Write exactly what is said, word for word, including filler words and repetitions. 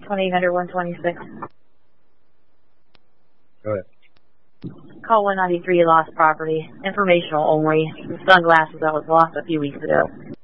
one eight hundred, one twenty-six. Go ahead. Call one ninety-three, lost property. Informational only. The sunglasses that was lost a few weeks ago.